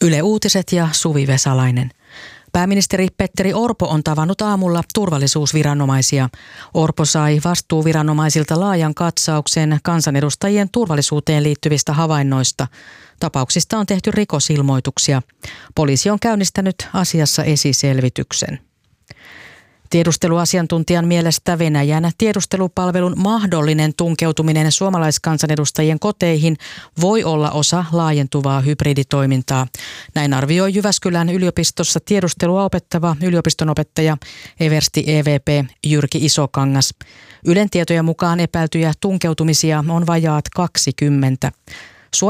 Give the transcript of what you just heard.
Yle Uutiset ja Suvi Vesalainen. Pääministeri Petteri Orpo on tavannut aamulla turvallisuusviranomaisia. Orpo sai vastuuviranomaisilta laajan katsauksen kansanedustajien turvallisuuteen liittyvistä havainnoista. Tapauksista on tehty rikosilmoituksia. Poliisi on käynnistänyt asiassa esiselvityksen. Tiedusteluasiantuntijan mielestä Venäjän tiedustelupalvelun mahdollinen tunkeutuminen suomalaiskansanedustajien koteihin voi olla osa laajentuvaa hybriditoimintaa. Näin arvioi Jyväskylän yliopistossa tiedustelua opettava yliopistonopettaja eversti EVP Jyrki Isokangas. Ylen tietojen mukaan epäiltyjä tunkeutumisia on vajaat 20.